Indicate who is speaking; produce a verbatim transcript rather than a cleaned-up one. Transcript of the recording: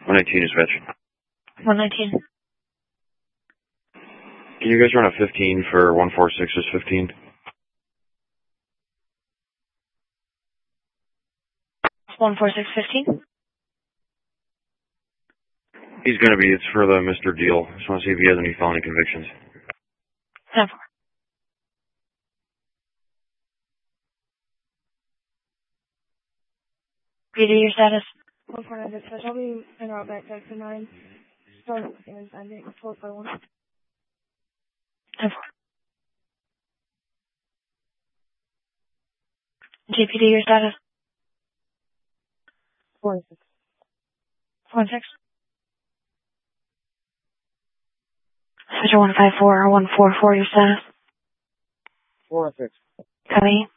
Speaker 1: one nineteen is fetch.
Speaker 2: one nineteen.
Speaker 1: Can you guys run a fifteen for one four six is fifteen?
Speaker 2: one four six fifteen.
Speaker 1: He's going to be. It's for the Mister Deal. Just want to see if he has any felony convictions.
Speaker 2: ten four. P D, your status?
Speaker 3: one four nine six. I'll be in route back to nine. Start is ending four five one.
Speaker 2: ten four. G P D, your status?
Speaker 3: four six.
Speaker 2: four six. Switcher one five four or one four four, your status?
Speaker 3: four six.
Speaker 2: Copy.